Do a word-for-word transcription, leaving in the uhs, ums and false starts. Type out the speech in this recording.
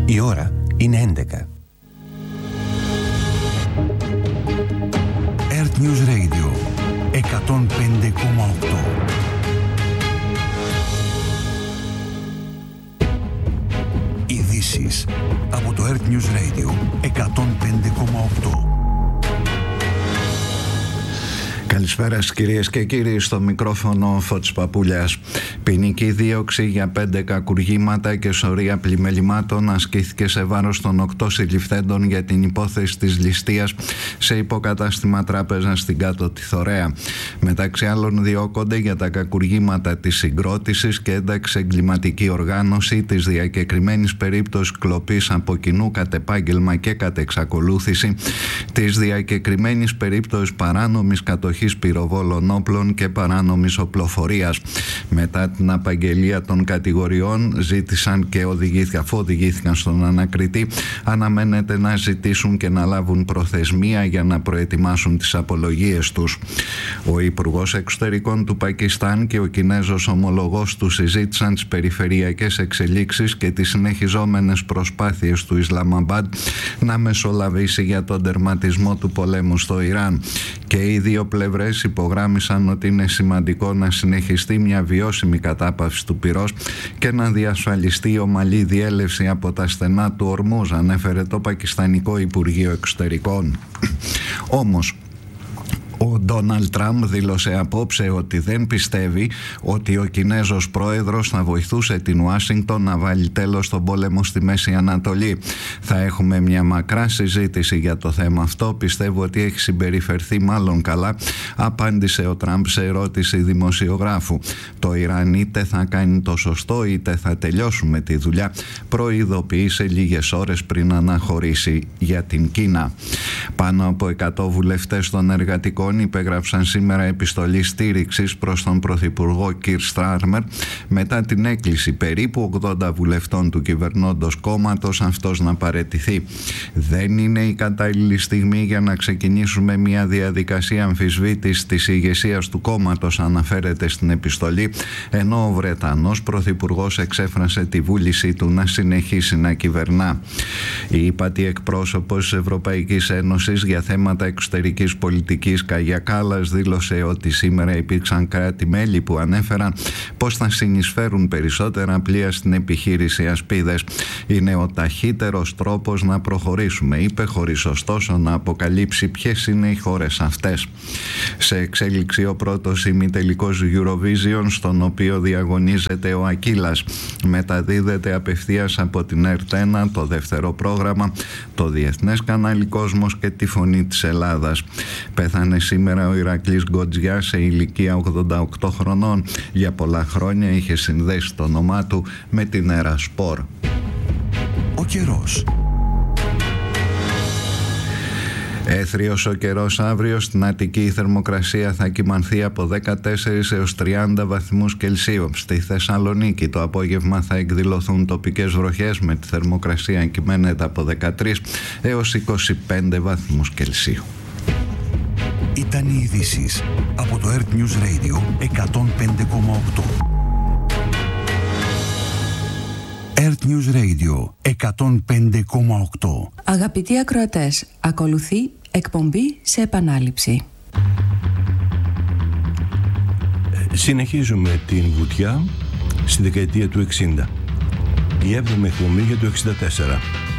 Η ώρα είναι έντεκα. Earth News Radio εκατόν πέντε κόμμα οκτώ. Ειδήσεις από το Earth News Radio εκατόν πέντε κόμμα οκτώ. Καλησπέρα σας κυρίες και κύριοι, στο μικρόφωνο Φώτης Παπούλιας. Ποινική δίωξη για πέντε κακουργήματα και σωρία πλημελημάτων ασκήθηκε σε βάρος των οκτώ συλληφθέντων για την υπόθεση της ληστείας σε υποκατάστημα τράπεζα στην Κάτω Θωρέα. Μεταξύ άλλων διώκονται για τα κακουργήματα της συγκρότησης και ένταξη εγκληματική οργάνωση, της διακεκριμένης περίπτωσης κλοπής από κοινού κατ' επάγγελμα και κατ' εξακολούθηση, της διακεκριμένης περίπτωσης παράνομης κατοχής πυροβόλων όπλων και παράνομης οπλοφορίας. Μετά την απαγγελία των κατηγοριών ζήτησαν και οδηγήθηκαν, αφού οδηγήθηκαν στον ανακριτή, αναμένεται να ζητήσουν και να λάβουν προθεσμία για να προετοιμάσουν τις απολογίες τους. Ο Υπουργός Εξωτερικών του Πακιστάν και ο Κινέζος ομολογός του συζήτησαν τις περιφερειακές εξελίξεις και τις συνεχιζόμενες προσπάθειες του Ισλαμαμπάντ να μεσολαβήσει για τον τερματισμό του πολέμου στο Ιράν. Και οι δύο πλευρές υπογράμμισαν ότι είναι σημαντικό να συνεχιστεί μια βιώσιμη κατάπαυση του πυρός και να διασφαλιστεί η ομαλή διέλευση από τα στενά του Ορμούζ, ανέφερε το Πακιστανικό Υπουργείο Εξωτερικών. Όμως ο Ντόναλντ Τραμπ δήλωσε απόψε ότι δεν πιστεύει ότι ο Κινέζος πρόεδρος θα βοηθούσε την Ουάσιγκτον να βάλει τέλος στον πόλεμο στη Μέση Ανατολή. Θα έχουμε μια μακρά συζήτηση για το θέμα αυτό. Πιστεύω ότι έχει συμπεριφερθεί μάλλον καλά, απάντησε ο Τραμπ σε ερώτηση δημοσιογράφου. Το Ιράν είτε θα κάνει το σωστό είτε θα τελειώσουμε τη δουλειά, προειδοποίησε λίγες ώρες πριν αναχωρήσει για την Κίνα. Πάνω από εκατό βουλευτές των εργατικών υπέγραψαν σήμερα επιστολή στήριξης προς τον Πρωθυπουργό Κιρ Στάρμερ μετά την έκκληση περίπου ογδόντα βουλευτών του κυβερνώντος κόμματος αυτός να παραιτηθεί. Δεν είναι η κατάλληλη στιγμή για να ξεκινήσουμε μια διαδικασία αμφισβήτησης της ηγεσίας του κόμματος, αναφέρεται στην επιστολή, ενώ ο Βρετανός Πρωθυπουργός εξέφρασε τη βούλησή του να συνεχίσει να κυβερνά. Η ύπατη εκπρόσωπος της Ευρωπαϊκής Ένωσης για θέματα εξωτερικής πολιτικής Καγιά Κάλλας δήλωσε ότι σήμερα υπήρξαν κράτη-μέλη που ανέφεραν πως θα συνεισφέρουν περισσότερα πλοία στην επιχείρηση Ασπίδες. Είναι ο ταχύτερος τρόπος να προχωρήσουμε, είπε, χωρίς ωστόσο να αποκαλύψει ποιες είναι οι χώρες αυτές. Σε εξέλιξη ο πρώτος ημιτελικός Eurovision, στον οποίο διαγωνίζεται ο Ακύλας, μεταδίδεται απευθείας από την ΕΡΤ ένα, το δεύτερο πρόγραμμα, το Διεθνές Κανάλι Κόσμος και τη Φωνή της Ελλάδας. Πέθανε σήμερα ο Ηρακλής Γκοτζιάς σε ηλικία ογδόντα οκτώ χρονών. Για πολλά χρόνια είχε συνδέσει το όνομά του με την Έρα Σπορ. Ο καιρός. Έθριος ο καιρός αύριο. Στην Αττική η θερμοκρασία θα κυμανθεί από δεκατέσσερις έως τριάντα βαθμούς Κελσίου. Στη Θεσσαλονίκη το απόγευμα θα εκδηλωθούν τοπικές βροχές, με τη θερμοκρασία κυμαίνεται από δεκατρείς έως είκοσι πέντε βαθμούς Κελσίου. Ήταν οι ειδήσεις από το Earth News Radio εκατόν πέντε κόμμα οκτώ. Earth News Radio εκατόν πέντε κόμμα οκτώ. Αγαπητοί ακροατές, ακολουθεί εκπομπή σε επανάληψη. Συνεχίζουμε την βουτιά στη δεκαετία του εξήντα. Η έβδομη εκπομπή για το εξήντα τέσσερα.